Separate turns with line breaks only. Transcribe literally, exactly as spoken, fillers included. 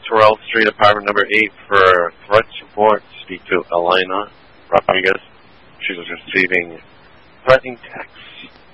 twelfth Street, apartment number eight, for threat support. Speak to Elena Rodriguez. She was receiving threatening texts.